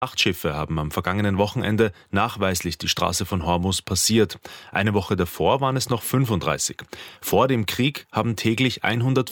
8 Schiffe haben am vergangenen Wochenende nachweislich die Straße von Hormuz passiert. Eine Woche davor waren es noch 35. Vor dem Krieg haben täglich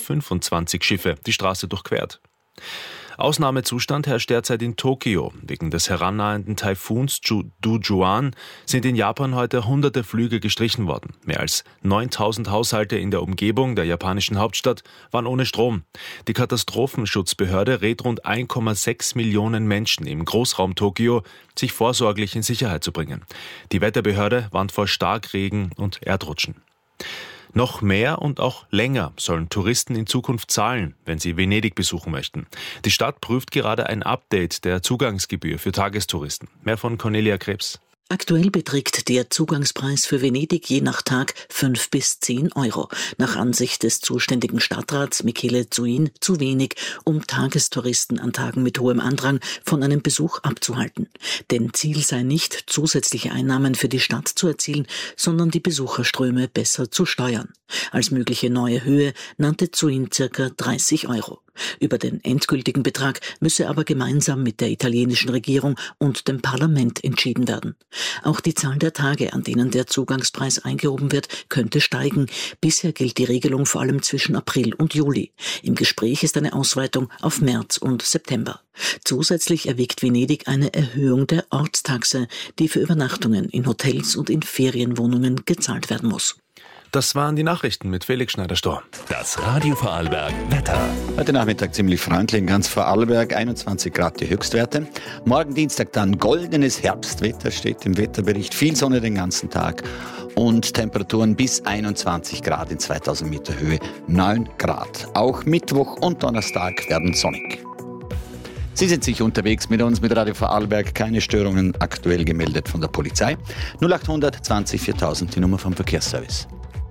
125 Schiffe die Straße durchquert. Ausnahmezustand herrscht derzeit in Tokio. Wegen des herannahenden Taifuns Dujuan sind in Japan heute hunderte Flüge gestrichen worden. Mehr als 9000 Haushalte in der Umgebung der japanischen Hauptstadt waren ohne Strom. Die Katastrophenschutzbehörde rät rund 1,6 Millionen Menschen im Großraum Tokio, sich vorsorglich in Sicherheit zu bringen. Die Wetterbehörde warnt vor Starkregen und Erdrutschen. Noch mehr und auch länger sollen Touristen in Zukunft zahlen, wenn sie Venedig besuchen möchten. Die Stadt prüft gerade ein Update der Zugangsgebühr für Tagestouristen. Mehr von Cornelia Krebs. Aktuell beträgt der Zugangspreis für Venedig je nach Tag 5 bis 10 Euro. Nach Ansicht des zuständigen Stadtrats Michele Zuin zu wenig, um Tagestouristen an Tagen mit hohem Andrang von einem Besuch abzuhalten. Denn Ziel sei nicht, zusätzliche Einnahmen für die Stadt zu erzielen, sondern die Besucherströme besser zu steuern. Als mögliche neue Höhe nannte Zuin ca. 30 Euro. Über den endgültigen Betrag müsse aber gemeinsam mit der italienischen Regierung und dem Parlament entschieden werden. Auch die Zahl der Tage, an denen der Zugangspreis eingehoben wird, könnte steigen. Bisher gilt die Regelung vor allem zwischen April und Juli. Im Gespräch ist eine Ausweitung auf März und September. Zusätzlich erwägt Venedig eine Erhöhung der Ortstaxe, die für Übernachtungen in Hotels und in Ferienwohnungen gezahlt werden muss. Das waren die Nachrichten mit Felix Schneider-Storr. Das Radio Vorarlberg Wetter. Heute Nachmittag ziemlich freundlich in ganz Vorarlberg, 21 Grad die Höchstwerte. Morgen Dienstag dann goldenes Herbstwetter, steht im Wetterbericht. Viel Sonne den ganzen Tag und Temperaturen bis 21 Grad in 2000 Meter Höhe, 9 Grad. Auch Mittwoch und Donnerstag werden sonnig. Sie sind sicher unterwegs mit uns, mit Radio Vorarlberg. Keine Störungen aktuell gemeldet von der Polizei. 0800 20 4000, die Nummer vom Verkehrsservice.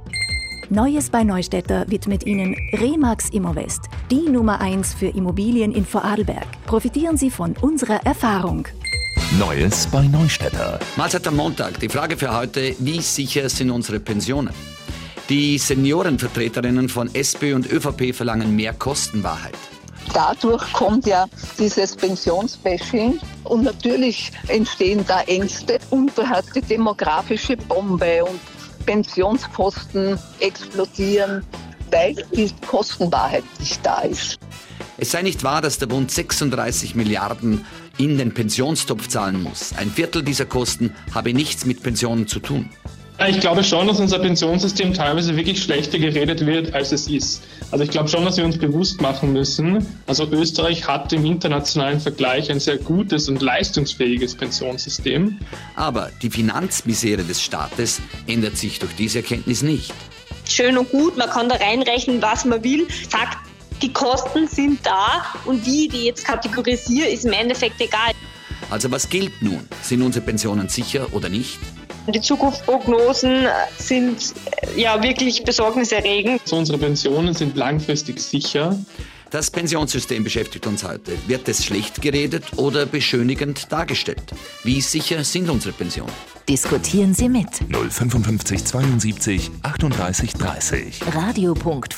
Neues bei Neustädter wird mit Ihnen Remax Immovest, die Nummer 1 für Immobilien in Vorarlberg. Profitieren Sie von unserer Erfahrung. Neues bei Neustädter. Mahlzeit am Montag. Die Frage für heute, wie sicher sind unsere Pensionen? Die Seniorenvertreterinnen von SP und ÖVP verlangen mehr Kostenwahrheit. Dadurch kommt ja dieses Pensionsbashing und natürlich entstehen da Ängste und du hast die demografische Bombe und Pensionskosten explodieren, weil die Kostenwahrheit nicht da ist. Es sei nicht wahr, dass der Bund 36 Milliarden in den Pensionstopf zahlen muss. Ein Viertel dieser Kosten habe nichts mit Pensionen zu tun. Ich glaube schon, dass unser Pensionssystem teilweise wirklich schlechter geredet wird, als es ist. Also ich glaube schon, dass wir uns bewusst machen müssen, also Österreich hat im internationalen Vergleich ein sehr gutes und leistungsfähiges Pensionssystem. Aber die Finanzmisere des Staates ändert sich durch diese Erkenntnis nicht. Schön und gut, man kann da reinrechnen, was man will, sagt, die Kosten sind da und wie ich die jetzt kategorisiere, ist im Endeffekt egal. Also was gilt nun? Sind unsere Pensionen sicher oder nicht? Die Zukunftsprognosen sind ja wirklich besorgniserregend. Also unsere Pensionen sind langfristig sicher. Das Pensionssystem beschäftigt uns heute. Wird es schlecht geredet oder beschönigend dargestellt? Wie sicher sind unsere Pensionen? Diskutieren Sie mit. 055 72 38 30.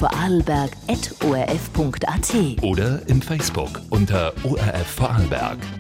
radio.vorarlberg@orf.at Oder im Facebook unter ORF Vorarlberg.